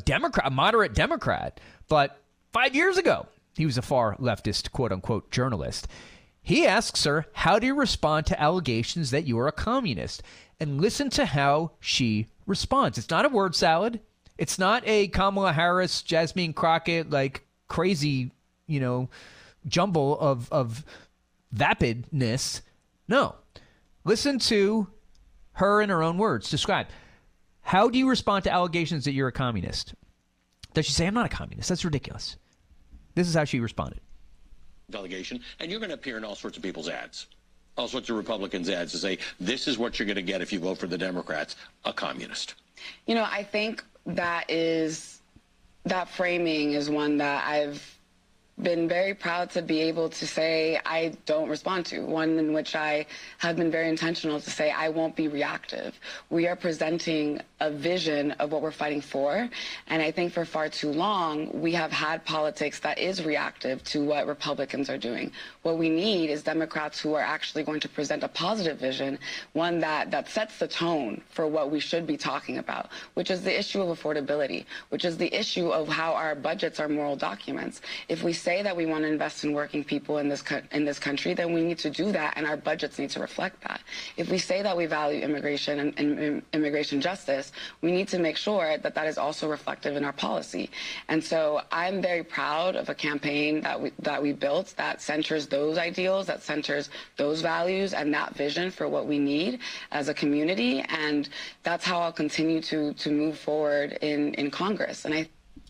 Democrat, a moderate Democrat, but 5 years ago, he was a far leftist, quote-unquote, journalist. He asks her, how do you respond to allegations that you are a communist? And listen to how she responds. It's not a word salad. It's not a Kamala Harris, Jasmine Crockett, like crazy, jumble of vapidness. No. Listen to her in her own words. Describe. How do you respond to allegations that you're a communist? Does she say, I'm not a communist? That's ridiculous. This is how she responded. Delegation, and you're going to appear in all sorts of people's ads, all sorts of Republicans' ads to say, this is what you're going to get if you vote for the Democrats, a communist. I think that framing is one that I've been very proud to be able to say I don't respond to, one in which I have been very intentional to say I won't be reactive. We are presenting a vision of what we're fighting for, and I think for far too long we have had politics that is reactive to what Republicans are doing. What we need is Democrats who are actually going to present a positive vision, one that sets the tone for what we should be talking about, which is the issue of affordability, which is the issue of how our budgets are moral documents. If we say that we want to invest in working people in this country, then we need to do that, and our budgets need to reflect that. If we say that we value immigration and immigration justice, we need to make sure that that is also reflective in our policy. And so I'm very proud of a campaign that we built that centers those ideals, that centers those values and that vision for what we need as a community. And that's how I'll continue to move forward in Congress. And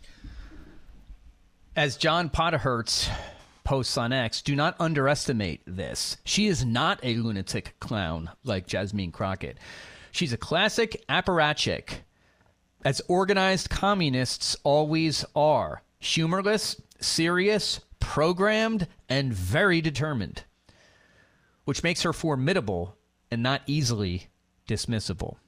as John Podahertz posts on X, do not underestimate this. She is not a lunatic clown like Jasmine Crockett. She's a classic apparatchik, as organized communists always are. Humorless, serious, programmed, and very determined, which makes her formidable and not easily dismissible.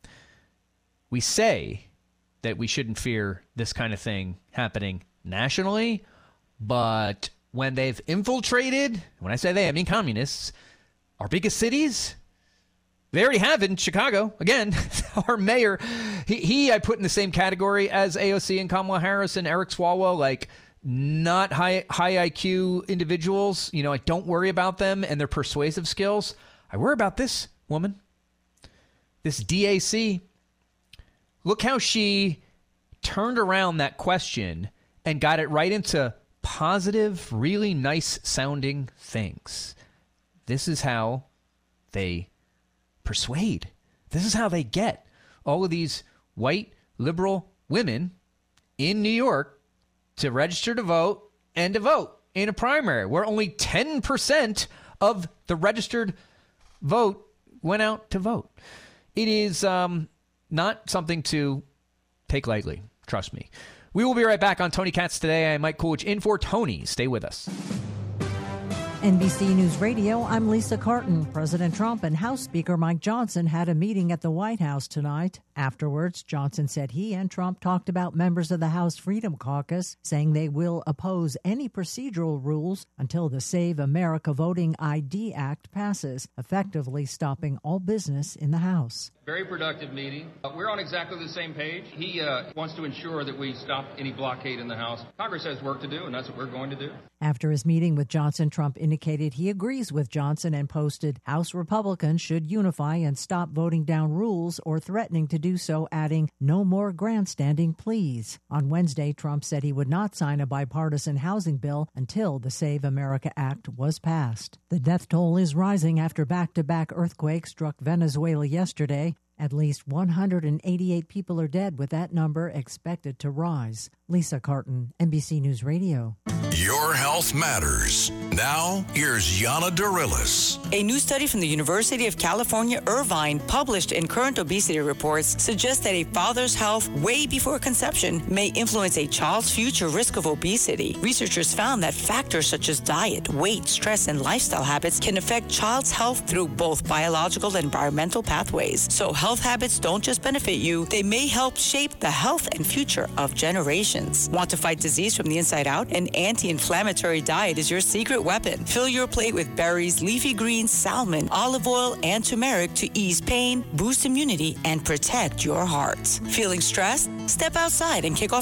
We say that we shouldn't fear this kind of thing happening nationally, but when they've infiltrated, when I say they, I mean communists, our biggest cities, they already have it in Chicago. Again, our mayor, he I put in the same category as AOC and Kamala Harris and Eric Swalwell, like not high IQ individuals. I don't worry about them and their persuasive skills. I worry about this woman, this DAC. Look how she turned around that question and got it right into positive, really nice sounding things. This is how they persuade. This is how they get all of these white liberal women in New York to register to vote and to vote in a primary where only 10% of the registered vote went out to vote. It is not something to take lightly. Trust me. We will be right back on Tony Katz Today. I'm Mike Coolidge in for Tony. Stay with us. NBC News Radio, I'm Lisa Carton. President Trump and House Speaker Mike Johnson had a meeting at the White House tonight. Afterwards, Johnson said he and Trump talked about members of the House Freedom Caucus, saying they will oppose any procedural rules until the Save America Voting ID Act passes, effectively stopping all business in the House. Very productive meeting. We're on exactly the same page. He wants to ensure that we stop any blockade in the House. Congress has work to do, and that's what we're going to do. After his meeting with Johnson, Trump indicated he agrees with Johnson and posted, House Republicans should unify and stop voting down rules or threatening to do so, adding, no more grandstanding, please. On Wednesday, Trump said he would not sign a bipartisan housing bill until the Save America Act was passed. The death toll is rising after back-to-back earthquakes struck Venezuela yesterday. At least 188 people are dead, with that number expected to rise. Lisa Carton, NBC News Radio. Your health matters. Now, here's Yana Darilis. A new study from the University of California, Irvine, published in Current Obesity Reports, suggests that a father's health way before conception may influence a child's future risk of obesity. Researchers found that factors such as diet, weight, stress, and lifestyle habits can affect child's health through both biological and environmental pathways. So health habits don't just benefit you, they may help shape the health and future of generations. Want to fight disease from the inside out? An anti-inflammatory diet is your secret weapon. Fill your plate with berries, leafy greens, salmon, olive oil, and turmeric to ease pain, boost immunity, and protect your heart. Feeling stressed? Step outside and kick off